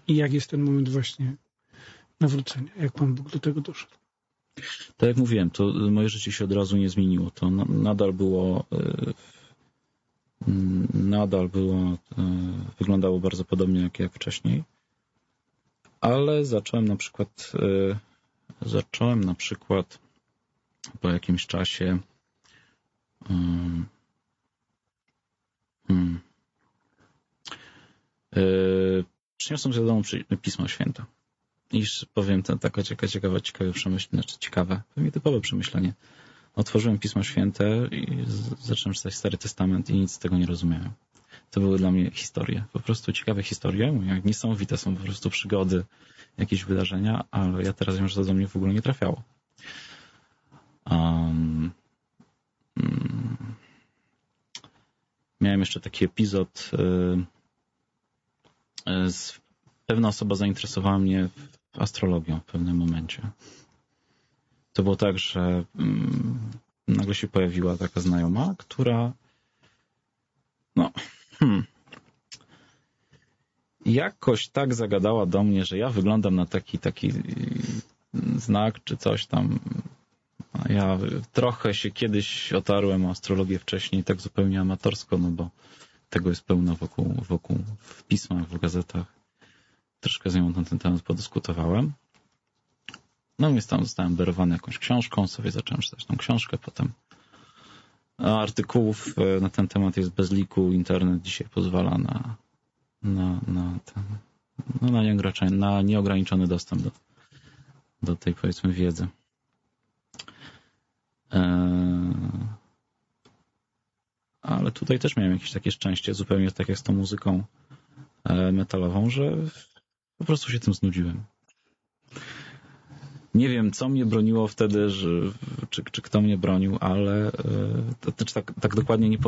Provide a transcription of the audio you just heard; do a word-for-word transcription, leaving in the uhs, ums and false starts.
I jak jest ten moment właśnie nawrócenia? Jak Pan Bóg do tego doszedł? Tak jak mówiłem, to moje życie się od razu nie zmieniło. To nadal było nadal było wyglądało bardzo podobnie jak, jak wcześniej. Ale zacząłem na przykład zacząłem na przykład po jakimś czasie hmm, hmm, yy, przyniosłem do domu Pismo Święte. I powiem, to taka ciekawe, ciekawe przemyślenie, znaczy ciekawe, pewnie typowe przemyślenie. Otworzyłem Pismo Święte i zacząłem czytać Stary Testament i nic z tego nie rozumiałem. To były dla mnie historie, po prostu ciekawe historie, jak niesamowite są po prostu przygody, jakieś wydarzenia, ale ja teraz wiem, że to do mnie w ogóle nie trafiało. Um, um, miałem jeszcze taki epizod, y, z, pewna osoba zainteresowała mnie astrologią w pewnym momencie. To było tak, że um, nagle się pojawiła taka znajoma, która no hmm, jakoś tak zagadała do mnie, że ja wyglądam na taki taki znak czy coś tam. Ja trochę się kiedyś otarłem o astrologię wcześniej, tak zupełnie amatorsko, no bo tego jest pełno wokół, wokół w pismach, w gazetach. Troszkę z nią na ten temat podyskutowałem. No więc tam zostałem berowany jakąś książką, sobie zacząłem czytać tą książkę, potem artykułów na ten temat jest bez liku, internet dzisiaj pozwala na na, na, ten, no na, nieograniczony, na nieograniczony dostęp do, do tej, powiedzmy, wiedzy. Eee, ale tutaj też miałem jakieś takie szczęście, zupełnie tak jak z tą muzyką metalową, że po prostu się tym znudziłem. Nie wiem, co mnie broniło wtedy, że, czy, czy kto mnie bronił, ale to, to, tak, tak dokładnie nie